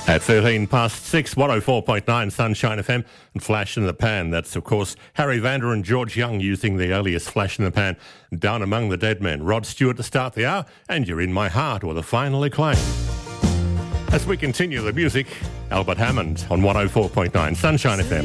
At 13 past 6, 104.9 Sunshine FM and Flash in the Pan. That's, of course, Harry Vander and George Young using the alias Flash in the Pan. Down Among the Dead Men. Rod Stewart to start the hour, and You're in My Heart with a final acclaim. As we continue the music, Albert Hammond on 104.9 Sunshine FM.